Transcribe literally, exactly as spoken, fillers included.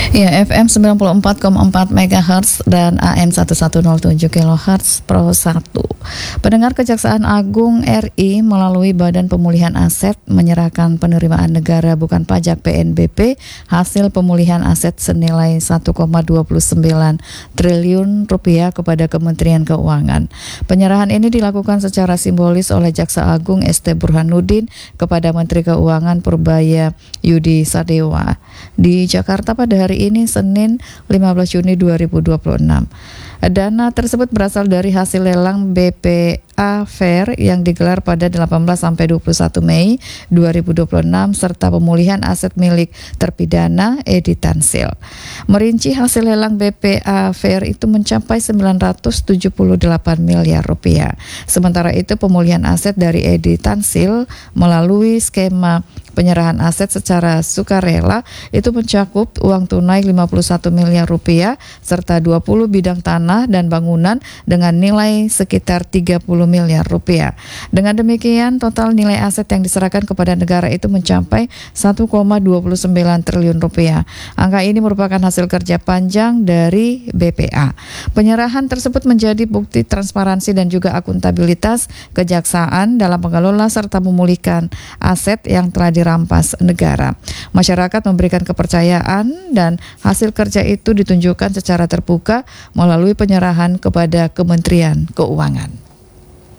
Ya, F M sembilan puluh empat koma empat megahertz dan A M seribu seratus tujuh kilohertz Pro satu. Pendengar, Kejaksaan Agung R I melalui Badan Pemulihan Aset menyerahkan penerimaan negara bukan pajak P N B P hasil pemulihan aset senilai satu koma dua sembilan triliun rupiah kepada Kementerian Keuangan. Penyerahan ini dilakukan secara simbolis oleh Jaksa Agung S T Burhanuddin kepada Menteri Keuangan Purbaya Yudi Sadewa di Jakarta pada hari ini Senin lima belas Juni dua ribu dua puluh enam. Dana tersebut berasal dari hasil lelang B P A Fair yang digelar pada delapan belas sampai dua puluh satu Mei dua ribu dua puluh enam serta pemulihan aset milik terpidana Edi Tansil. Merinci hasil lelang B P A Fair itu mencapai sembilan ratus tujuh puluh delapan miliar rupiah. Sementara itu pemulihan aset dari Edi Tansil melalui skema penyerahan aset secara sukarela itu mencakup uang tunai lima puluh satu miliar rupiah serta dua puluh bidang tanah dan bangunan dengan nilai sekitar tiga puluh miliar rupiah. Dengan demikian total nilai aset yang diserahkan kepada negara itu mencapai satu koma dua sembilan triliun rupiah. Angka ini merupakan hasil kerja panjang dari B P A. Penyerahan tersebut menjadi bukti transparansi dan juga akuntabilitas kejaksaan dalam mengelola serta memulihkan aset yang telah dirampas negara. Masyarakat memberikan kepercayaan dan hasil kerja itu ditunjukkan secara terbuka melalui penyerahan kepada Kementerian Keuangan.